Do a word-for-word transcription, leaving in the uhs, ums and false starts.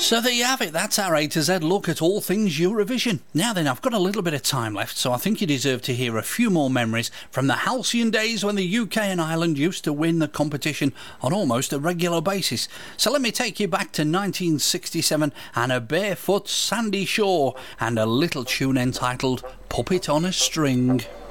So there you have it, that's our A to Z look at all things Eurovision. Now then, I've got a little bit of time left, so I think you deserve to hear a few more memories from the halcyon days when the U K and Ireland used to win the competition on almost a regular basis. So let me take you back to nineteen sixty-seven and a barefoot sandy shore and a little tune entitled Puppet on a String.